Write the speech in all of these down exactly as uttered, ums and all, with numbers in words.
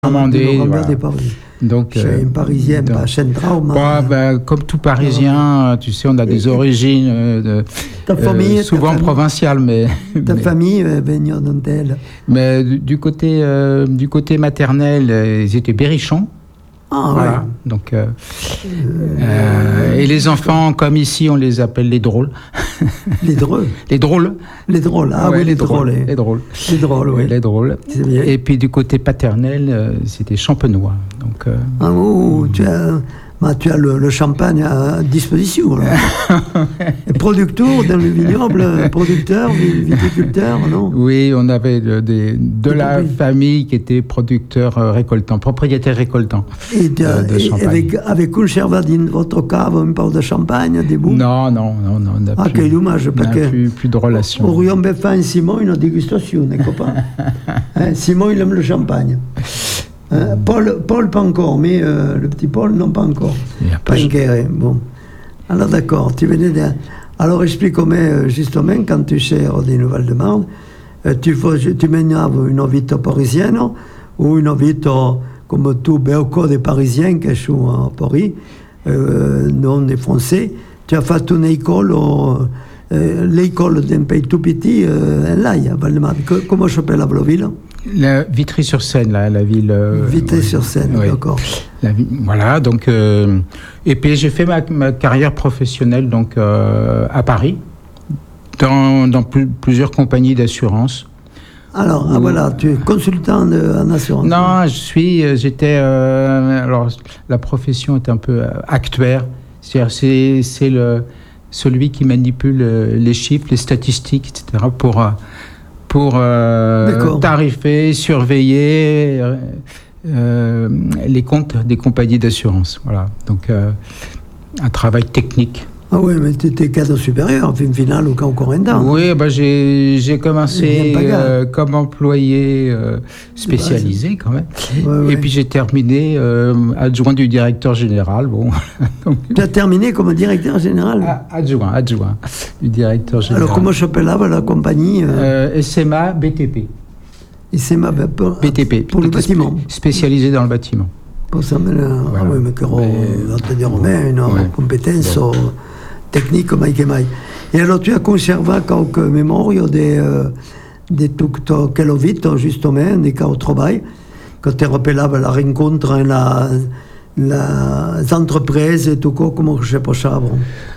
Normandie, voilà. De Paris. Donc, je suis euh, un Parisien, donc, pas un trauma. Bah, bah, comme tout Parisien, tu sais, on a des origines euh, ta famille, euh, souvent ta famille, provinciales, mais ta mais, famille euh, venait d'elle. Mais du, du côté euh, du côté maternel, euh, ils étaient berrichons. Ah voilà. ouais. Donc, euh, euh, et les enfants, comme ici, on les appelle les drôles. Les drôles. Les drôles. Les drôles. Ah ouais, oui, les, les drôles. drôles. Les drôles. Les drôles, oui. Les drôles. C'est bien. Et puis du côté paternel, euh, c'était champenois. Donc. Euh, ah oh, tu as. Bah, tu as le, le champagne à disposition. Et producteur dans le vignoble, producteur, viticulteur, non? Oui, on avait de, de, de la compris. famille qui était producteur euh, récoltant, propriétaire récoltant. Et, de, euh, de et champagne. Avec, avec une servadine, votre cave, un peu de champagne, des bouts? Non, non, non, non. On a ah, plus, quel dommage. On n'a plus, plus de relation. Aurions bien fait un Simon une dégustation, les copains. hein, Simon, il aime le champagne. Hein, Paul, Paul, pas encore, mais euh, le petit Paul, non, pas encore. Pas inquiet. Bon. Alors, d'accord, tu venais de... Alors, explique-moi, justement, quand tu sers des Val-de-Marne, euh, tu, tu m'énerves une vie parisienne ou une vie comme tout beaucoup des Parisiens qui sont à Paris, euh, non des Français. Tu as fait une école, euh, l'école d'un pays tout petit, euh, là, à Val-de-Marne. Comment s'appelle la ville? La Vitry-sur-Seine, la, la ville. Euh, Vitry-sur-Seine, ouais, d'accord. La, voilà, donc. Euh, et puis j'ai fait ma, ma carrière professionnelle donc, euh, à Paris, dans, dans plus, plusieurs compagnies d'assurance. Alors, où, ah, voilà, tu es consultant de, en assurance. Non, je suis. J'étais. Euh, alors, la profession est un peu actuaire. C'est-à-dire, c'est, c'est le, celui qui manipule les chiffres, les statistiques, et cetera, pour. pour euh, tarifer, surveiller euh, euh, les comptes des compagnies d'assurance. Voilà. Donc, euh, un travail technique. Ah oui, mais tu étais cadre supérieur, en fin finale, ou encore un temps. Oui, bah, j'ai, j'ai commencé euh, comme employé euh, spécialisé, quand même. Ouais, ouais. Et puis, j'ai terminé euh, adjoint du directeur général. Bon. Donc, tu as terminé comme directeur général? ah, Adjoint, adjoint du directeur général. Alors, comment s'appelle là, la compagnie euh... euh, S M A B T P. S M A pour, B T P. Pour le bâtiment. Spécialisé dans le bâtiment. Pour ça, mais, voilà. Ah oui, mais qu'on va te dire, mais une ouais. compétence... Ouais. technique comme Mike et Mike. Et alors, tu as conservé quelques mémoires des, euh, des trucs que l'on vit, justement, des cas au travail, quand tu rappelles la rencontre, la, la, les entreprises et tout, comment je sais pas ça, bon.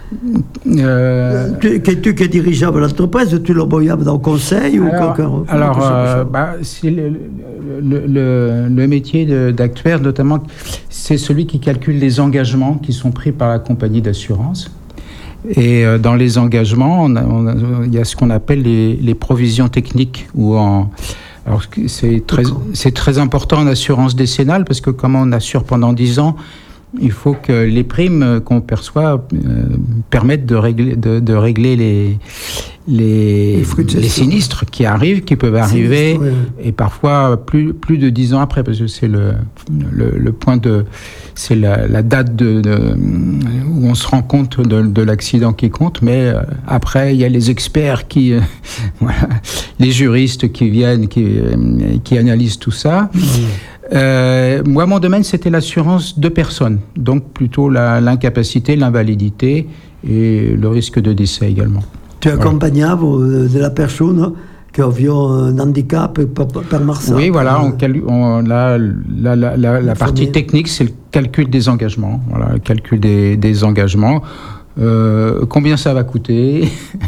Euh... Tu, que tu qui dirigeais l'entreprise, tu le voyais dans le conseil ou alors, quelqu'un? Alors, euh, bah, c'est le, le, le, le métier de, d'actuaire, notamment, c'est celui qui calcule les engagements qui sont pris par la compagnie d'assurance. Et euh, dans les engagements, on a, on a, il y a ce qu'on appelle les, les provisions techniques. Ou en, alors c'est très, c'est très important en assurance décennale parce que comme on assure pendant dix ans, il faut que les primes qu'on perçoit euh, permettent de régler, de, de régler les, les, les, les sinistres qui arrivent, qui peuvent arriver, sinistre, oui. Et parfois plus, plus de dix ans après, parce que c'est le, le, le point de... C'est la, la date de, de, où on se rend compte de, de l'accident qui compte, mais euh, après, il y a les experts, qui, euh, voilà, les juristes qui viennent, qui, euh, qui analysent tout ça. Mmh. Euh, moi, mon domaine, c'était l'assurance de personnes, donc plutôt la, l'incapacité, l'invalidité et le risque de décès également. Tu accompagnais voilà. de la personne qui a eu un handicap par Marseille. Oui, voilà, on, on, la, la, la, la, la partie technique, c'est le calcul des engagements. Voilà, le calcul des, des engagements. Euh, combien ça va coûter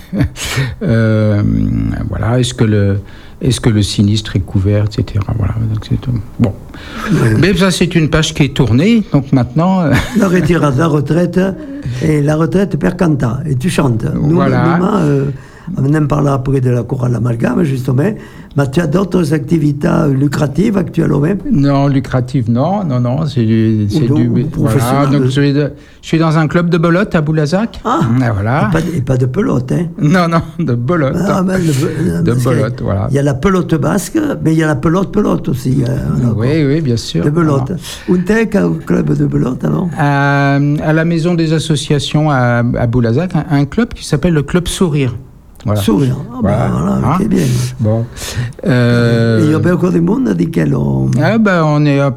euh, voilà, est-ce que le est-ce que le sinistre est couvert, et cetera. Voilà, donc c'est tout. Bon, oui. Mais ça c'est une page qui est tournée, donc maintenant. Euh... La retraite, la retraite et la retraite per canta et tu chantes. Nous, voilà. Nous, euh, on en parlera après de la chorale Amalgame, justement. Mais tu as d'autres activités lucratives actuellement? Non, lucratives, non, non, non. C'est du. C'est du voilà, donc je suis, de, je suis dans un club de belote à Boulazac. Ah, ah voilà. Et pas, et pas de pelote, hein? Non, non, de belote. Ah, ben, le, de belote, voilà. Il y a la pelote basque, mais il y a la pelote-pelote aussi. Hein, oui, oui, bien sûr. De belote. Où t'es au club de belote, alors? à, à la Maison des Associations à, à Boulazac, un, un club qui s'appelle le Club Sourire. Voilà. Sourire. Ah Voilà. ben, voilà, Hein? c'est bien. Bon. Euh, Et il y a pas encore des monde di quello. ah ben, on est